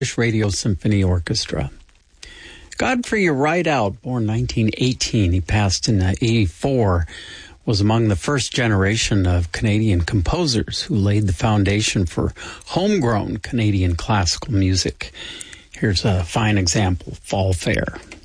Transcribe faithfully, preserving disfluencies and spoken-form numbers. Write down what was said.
Radio Symphony Orchestra. Godfrey Rideout, born nineteen eighteen, he passed in eighty-four, was among the first generation of Canadian composers who laid the foundation for homegrown Canadian classical music. Here's a fine example, Fall Fair.